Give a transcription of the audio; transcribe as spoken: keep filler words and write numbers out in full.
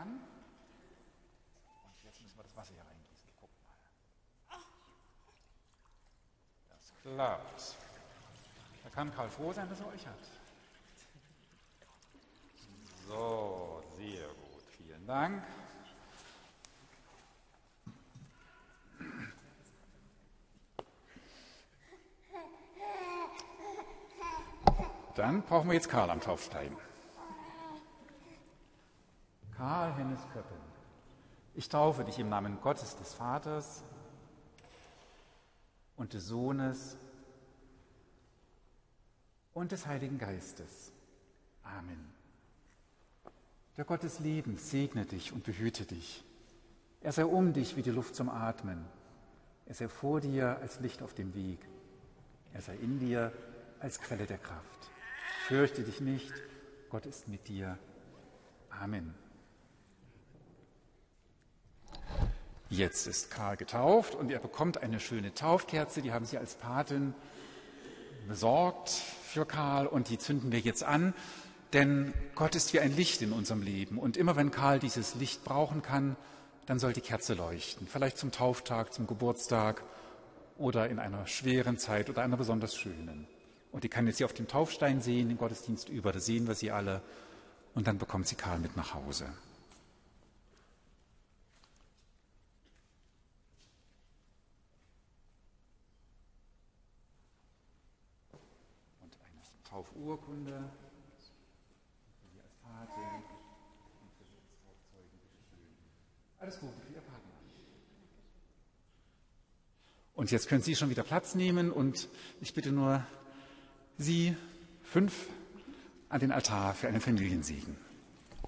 an. Und jetzt müssen wir das Wasser hier reingießen. Guck mal. Das klappt. Da kann Karl froh sein, dass er euch hat. So, sehr gut. Vielen Dank. Dann brauchen wir jetzt Karl am Taufstein. Karl Hennes Köppen, ich taufe dich im Namen Gottes des Vaters und des Sohnes und des Heiligen Geistes. Amen. Der Gott des Lebens segne dich und behüte dich. Er sei um dich wie die Luft zum Atmen. Er sei vor dir als Licht auf dem Weg. Er sei in dir als Quelle der Kraft. Fürchte dich nicht, Gott ist mit dir. Amen. Jetzt ist Karl getauft und er bekommt eine schöne Taufkerze, die haben sie als Patin besorgt für Karl und die zünden wir jetzt an, denn Gott ist wie ein Licht in unserem Leben und immer wenn Karl dieses Licht brauchen kann, dann soll die Kerze leuchten, vielleicht zum Tauftag, zum Geburtstag oder in einer schweren Zeit oder einer besonders schönen. Und die kann jetzt hier auf dem Taufstein sehen, den Gottesdienst über, da sehen wir sie alle und dann bekommt sie Karl mit nach Hause. Taufurkunde, für Sie als Patin und für Sie als Taufzeugen. Alles Gute für Ihr Partner. Und jetzt können Sie schon wieder Platz nehmen und ich bitte nur Sie fünf an den Altar für einen Familiensegen.